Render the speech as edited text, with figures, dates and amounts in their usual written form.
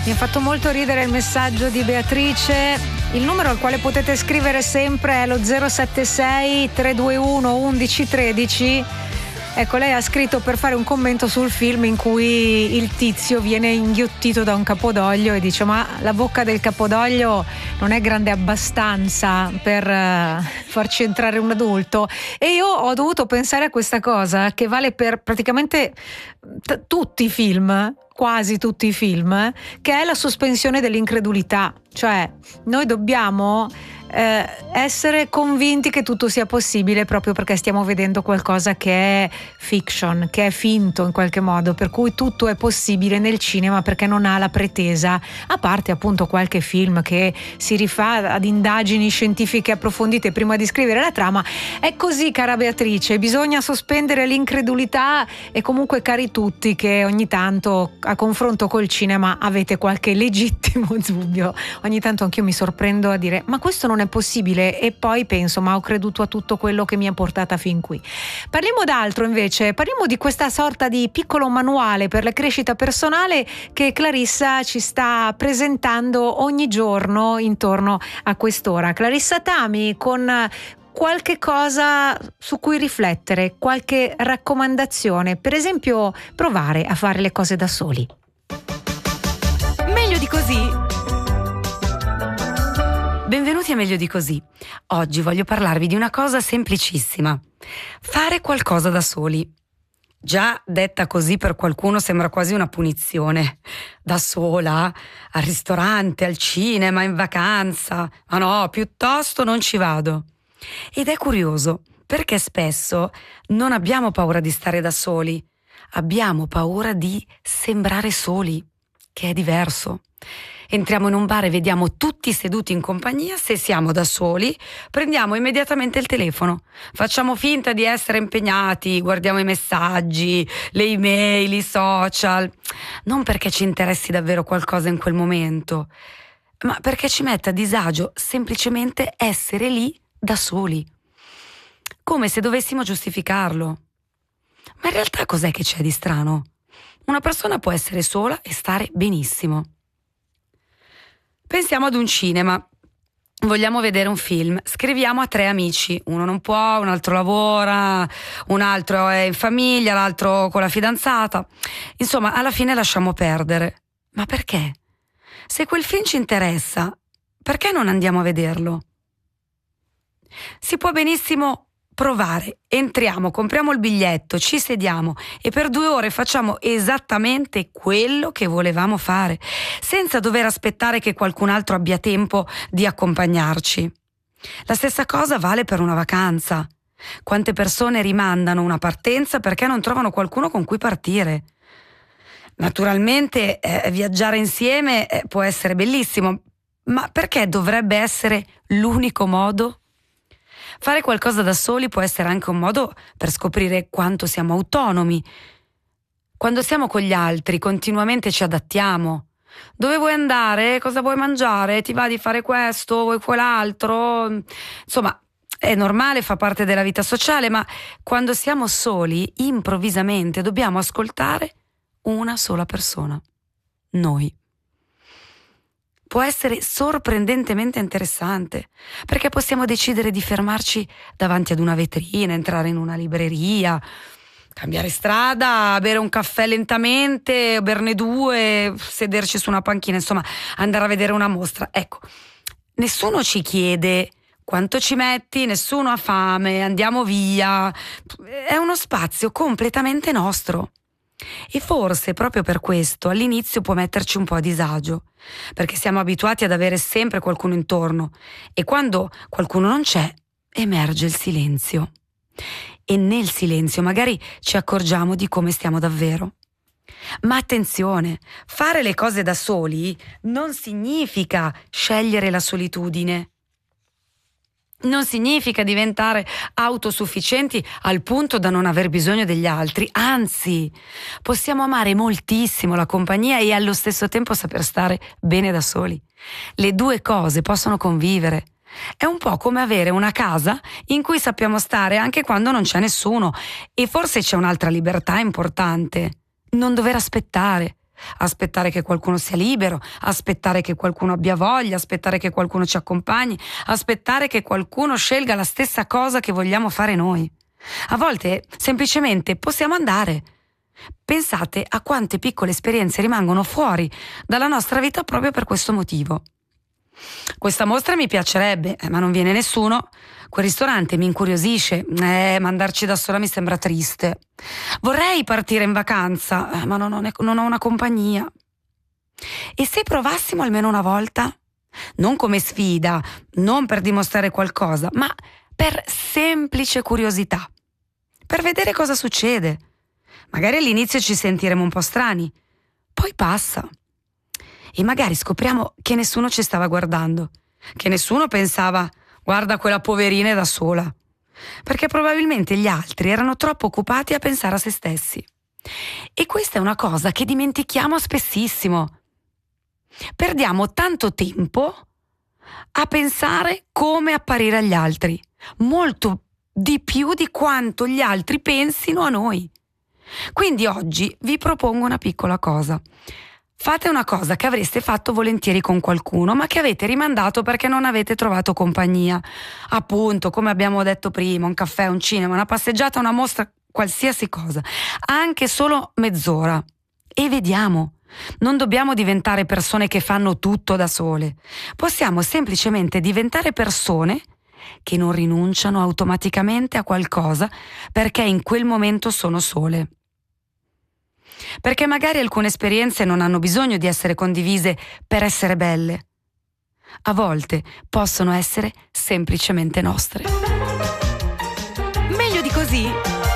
Mi ha fatto molto ridere il messaggio di Beatrice. Il numero al quale potete scrivere sempre è lo 076 321 1113. Ecco, lei ha scritto per fare un commento sul film in cui il tizio viene inghiottito da un capodoglio e dice: ma la bocca del capodoglio non è grande abbastanza per farci entrare un adulto. E io ho dovuto pensare a questa cosa che vale per praticamente tutti i film, quasi tutti i film, che è la sospensione dell'incredulità. Cioè, noi dobbiamo essere convinti che tutto sia possibile proprio perché stiamo vedendo qualcosa che è fiction, che è finto in qualche modo, per cui tutto è possibile nel cinema perché non ha la pretesa, a parte appunto qualche film che si rifà ad indagini scientifiche approfondite prima di scrivere la trama. È così, cara Beatrice, bisogna sospendere l'incredulità. E comunque, cari tutti che ogni tanto a confronto col cinema avete qualche legittimo dubbio, ogni tanto anch'io mi sorprendo a dire: ma questo non è possibile, e poi penso: ma ho creduto a tutto quello che mi ha portata fin qui. Parliamo d'altro invece, parliamo di questa sorta di piccolo manuale per la crescita personale che Clarissa ci sta presentando ogni giorno intorno a quest'ora. Clarissa Tami con qualche cosa su cui riflettere, qualche raccomandazione, per esempio provare a fare le cose da soli. Meglio di così. Benvenuti a Meglio di così. Oggi voglio parlarvi di una cosa semplicissima: fare qualcosa da soli. Già detta così per qualcuno sembra quasi una punizione. Da sola, al ristorante, al cinema, in vacanza. Ma no, piuttosto non ci vado. Ed è curioso, perché spesso non abbiamo paura di stare da soli, abbiamo paura di sembrare soli, che è diverso. Entriamo in un bar e vediamo tutti seduti in compagnia. Se siamo da soli, prendiamo immediatamente il telefono, facciamo finta di essere impegnati, guardiamo i messaggi, le email, i social, non perché ci interessi davvero qualcosa in quel momento, ma perché ci mette a disagio semplicemente essere lì da soli, come se dovessimo giustificarlo. Ma in realtà cos'è che c'è di strano? Una persona può essere sola e stare benissimo. Pensiamo ad un cinema. Vogliamo vedere un film, scriviamo a 3 amici, uno non può, un altro lavora, un altro è in famiglia, l'altro con la fidanzata. Insomma, alla fine lasciamo perdere. Ma perché? Se quel film ci interessa, perché non andiamo a vederlo? Si può benissimo provare, entriamo, compriamo il biglietto, ci sediamo e per 2 ore facciamo esattamente quello che volevamo fare, senza dover aspettare che qualcun altro abbia tempo di accompagnarci. La stessa cosa vale per una vacanza. Quante persone rimandano una partenza perché non trovano qualcuno con cui partire? Naturalmente viaggiare insieme può essere bellissimo, ma perché dovrebbe essere l'unico modo? Fare qualcosa da soli può essere anche un modo per scoprire quanto siamo autonomi. Quando siamo con gli altri, continuamente ci adattiamo. Dove vuoi andare? Cosa vuoi mangiare? Ti va di fare questo? Vuoi quell'altro? Insomma, è normale, fa parte della vita sociale, ma quando siamo soli, improvvisamente dobbiamo ascoltare una sola persona. Noi. Può essere sorprendentemente interessante, perché possiamo decidere di fermarci davanti ad una vetrina, entrare in una libreria, cambiare strada, bere un caffè lentamente, berne 2, sederci su una panchina, insomma, andare a vedere una mostra. Ecco, nessuno ci chiede quanto ci metti, nessuno ha fame, andiamo via. È uno spazio completamente nostro. E forse proprio per questo all'inizio può metterci un po' a disagio, perché siamo abituati ad avere sempre qualcuno intorno e quando qualcuno non c'è emerge il silenzio e nel silenzio magari ci accorgiamo di come stiamo davvero. Ma attenzione, fare le cose da soli non significa scegliere la solitudine. Non significa diventare autosufficienti al punto da non aver bisogno degli altri, anzi, possiamo amare moltissimo la compagnia e allo stesso tempo saper stare bene da soli. Le 2 cose possono convivere. È un po' come avere una casa in cui sappiamo stare anche quando non c'è nessuno, e forse c'è un'altra libertà importante: non dover aspettare. aspettare che qualcuno sia libero, aspettare che qualcuno abbia voglia, aspettare che qualcuno ci accompagni, aspettare che qualcuno scelga la stessa cosa che vogliamo fare noi. A volte semplicemente possiamo andare. Pensate a quante piccole esperienze rimangono fuori dalla nostra vita proprio per questo motivo. Questa mostra mi piacerebbe, ma non viene nessuno. Quel ristorante mi incuriosisce, ma andarci da sola mi sembra triste. Vorrei partire in vacanza, ma non ho una compagnia. E se provassimo almeno una volta? Non come sfida, non per dimostrare qualcosa, ma per semplice curiosità, per vedere cosa succede. Magari all'inizio ci sentiremo un po' strani, poi passa. E magari scopriamo che nessuno ci stava guardando, che nessuno pensava guarda quella poverina è da sola, perché probabilmente gli altri erano troppo occupati a pensare a se stessi. E questa è una cosa che dimentichiamo spessissimo. Perdiamo tanto tempo a pensare come apparire agli altri, molto di più di quanto gli altri pensino a noi. Quindi oggi vi propongo una piccola cosa. Fate una cosa che avreste fatto volentieri con qualcuno, ma che avete rimandato perché non avete trovato compagnia. Appunto, come abbiamo detto prima, un caffè, un cinema, una passeggiata, una mostra, qualsiasi cosa. Anche solo mezz'ora. E vediamo. Non dobbiamo diventare persone che fanno tutto da sole. Possiamo semplicemente diventare persone che non rinunciano automaticamente a qualcosa perché in quel momento sono sole. Perché magari alcune esperienze non hanno bisogno di essere condivise per essere belle. A volte possono essere semplicemente nostre. Meglio di così?